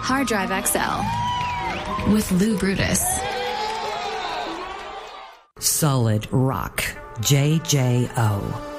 Hard Drive XL with Lou Brutus. Solid Rock, JJO.